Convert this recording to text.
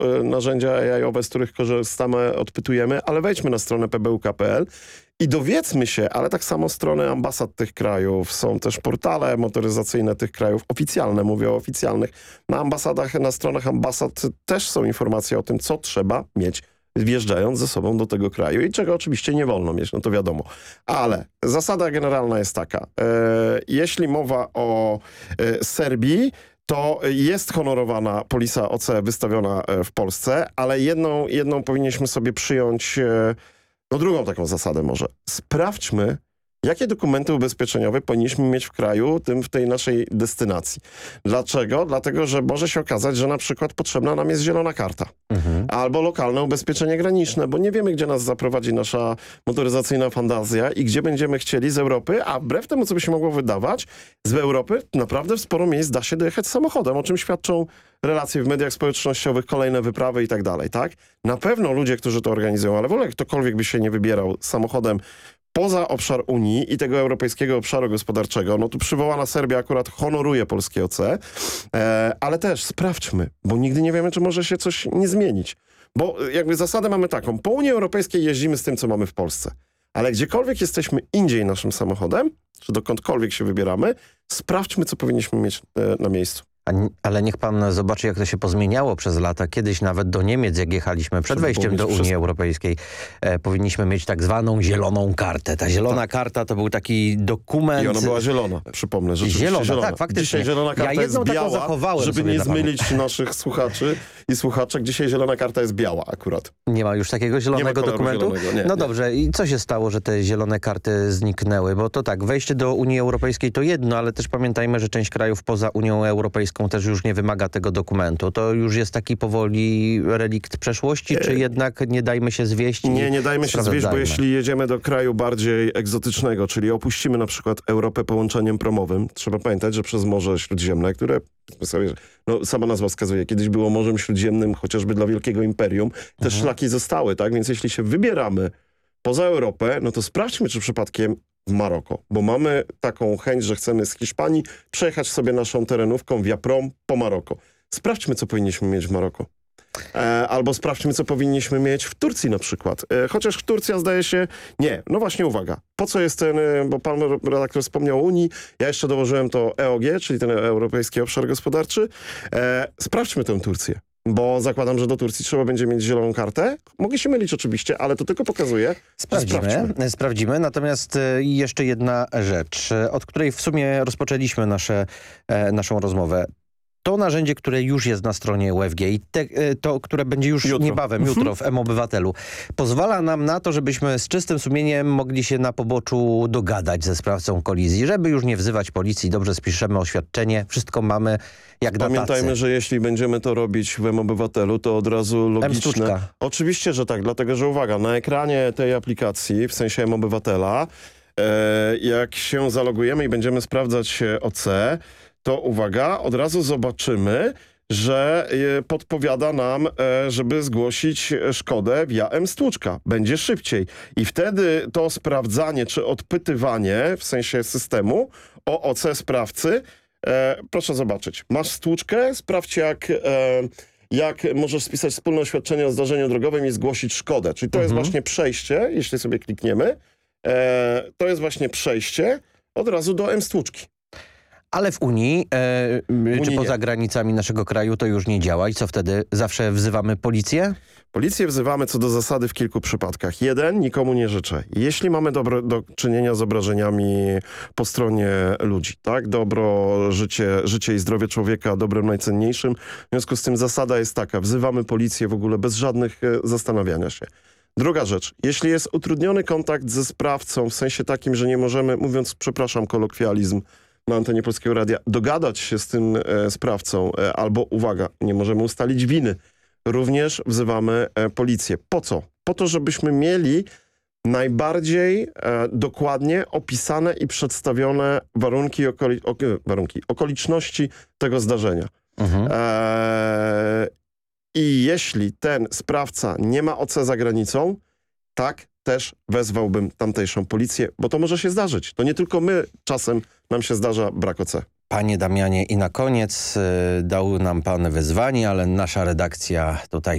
narzędzia AI-owe, z których korzystamy, odpytujemy, ale wejdźmy na stronę pbuk.pl i dowiedzmy się, ale tak samo strony ambasad tych krajów, są też portale motoryzacyjne tych krajów, oficjalne, mówię o oficjalnych. Na ambasadach, na stronach ambasad też są informacje o tym, co trzeba mieć wjeżdżając ze sobą do tego kraju i czego oczywiście nie wolno mieć, no to wiadomo. Ale zasada generalna jest taka. Jeśli mowa o Serbii, to jest honorowana polisa OC wystawiona w Polsce, ale jedną powinniśmy sobie przyjąć, no drugą taką zasadę może. Sprawdźmy, jakie dokumenty ubezpieczeniowe powinniśmy mieć w kraju, w tej naszej destynacji. Dlaczego? Dlatego, że może się okazać, że na przykład potrzebna nam jest zielona karta. Albo lokalne ubezpieczenie graniczne, bo nie wiemy, gdzie nas zaprowadzi nasza motoryzacyjna fantazja i gdzie będziemy chcieli z Europy, a wbrew temu, co by się mogło wydawać, z Europy naprawdę w sporo miejsc da się dojechać samochodem, o czym świadczą relacje w mediach społecznościowych, kolejne wyprawy i tak dalej, tak? Na pewno ludzie, którzy to organizują, ale w ogóle ktokolwiek by się nie wybierał samochodem poza obszar Unii i tego europejskiego obszaru gospodarczego, no tu przywołana Serbia akurat honoruje polskie OC, ale też sprawdźmy, bo nigdy nie wiemy, czy może się coś nie zmienić. Bo jakby zasadę mamy taką, po Unii Europejskiej jeździmy z tym, co mamy w Polsce, ale gdziekolwiek jesteśmy indziej naszym samochodem, czy dokądkolwiek się wybieramy, sprawdźmy, co powinniśmy mieć na miejscu. Ale niech pan zobaczy, jak to się pozmieniało przez lata. Kiedyś nawet do Niemiec, jak jechaliśmy przed wejściem do Unii Europejskiej, powinniśmy mieć tak zwaną zieloną kartę. Ta zielona karta to był taki dokument... I ona była zielona, przypomnę. Zielona. Tak, faktycznie. Dzisiaj zielona karta jest biała, żeby nie zmylić naszych słuchaczy i słuchaczek. Dzisiaj zielona karta jest biała akurat. Nie ma już takiego zielonego dokumentu? Nie, dobrze. I co się stało, że te zielone karty zniknęły? Bo to tak, wejście do Unii Europejskiej to jedno, ale też pamiętajmy, że część krajów poza Unią Europejską też już nie wymaga tego dokumentu. To już jest taki powoli relikt przeszłości, czy jednak nie dajmy się zwieść? Nie dajmy się zwieść, bo jeśli jedziemy do kraju bardziej egzotycznego, czyli opuścimy na przykład Europę połączeniem promowym, trzeba pamiętać, że przez Morze Śródziemne, które sama nazwa wskazuje, kiedyś było Morzem Śródziemnym, chociażby dla Wielkiego Imperium, te szlaki zostały, tak? Więc jeśli się wybieramy poza Europę, no to sprawdźmy, czy przypadkiem w Maroko, bo mamy taką chęć, że chcemy z Hiszpanii przejechać sobie naszą terenówką via prom po Maroko. Sprawdźmy, co powinniśmy mieć w Maroko. Albo sprawdźmy, co powinniśmy mieć w Turcji na przykład. Chociaż Turcja zdaje się... Nie, no właśnie uwaga. Po co jest ten... Bo pan redaktor wspomniał o Unii, ja jeszcze dołożyłem to EOG, czyli ten Europejski Obszar Gospodarczy. Sprawdźmy tę Turcję. Bo zakładam, że do Turcji trzeba będzie mieć zieloną kartę. Mogę się mylić oczywiście, ale to tylko pokazuje. Sprawdzimy. Natomiast jeszcze jedna rzecz, od której w sumie rozpoczęliśmy naszą rozmowę. To narzędzie, które już jest na stronie UFG i to, które będzie już niebawem, jutro w M-Obywatelu, pozwala nam na to, żebyśmy z czystym sumieniem mogli się na poboczu dogadać ze sprawcą kolizji, żeby już nie wzywać policji, dobrze spiszemy oświadczenie, wszystko mamy jak na tacy. Pamiętajmy, że jeśli będziemy to robić w M-Obywatelu, to od razu logiczne. Oczywiście, że tak, dlatego że uwaga, na ekranie tej aplikacji, w sensie M-Obywatela, jak się zalogujemy i będziemy sprawdzać OC, to uwaga, od razu zobaczymy, że podpowiada nam, żeby zgłosić szkodę via M-Stłuczka. Będzie szybciej. I wtedy to sprawdzanie czy odpytywanie w sensie systemu o OC sprawcy, proszę zobaczyć. Masz stłuczkę, sprawdź jak możesz spisać wspólne oświadczenie o zdarzeniu drogowym i zgłosić szkodę. Czyli to jest właśnie przejście, jeśli sobie klikniemy, to jest właśnie przejście od razu do M-Stłuczki. Ale w Unii, czy poza granicami naszego kraju to już nie działa i co wtedy? Zawsze wzywamy policję? Policję wzywamy co do zasady w kilku przypadkach. Jeden, nikomu nie życzę. Jeśli mamy do czynienia z obrażeniami po stronie ludzi, tak? Dobro, życie i zdrowie człowieka dobrem najcenniejszym. W związku z tym zasada jest taka, wzywamy policję w ogóle bez żadnych zastanawiania się. Druga rzecz, jeśli jest utrudniony kontakt ze sprawcą w sensie takim, że nie możemy, mówiąc, przepraszam, kolokwializm, na antenie Polskiego Radia, dogadać się z tym sprawcą, albo uwaga, nie możemy ustalić winy. Również wzywamy policję. Po co? Po to, żebyśmy mieli najbardziej dokładnie opisane i przedstawione okoliczności tego zdarzenia. I jeśli ten sprawca nie ma OC za granicą, tak też wezwałbym tamtejszą policję, bo to może się zdarzyć. To nie tylko my, czasem nam się zdarza brak OC. Panie Damianie, i na koniec dał nam pan wyzwanie, ale nasza redakcja tutaj